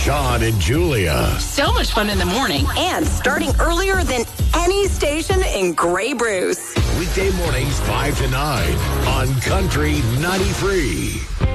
John and Julia. So much fun in the morning. And starting earlier than any station in Grey Bruce. Weekday mornings 5 to 9 on Country 93.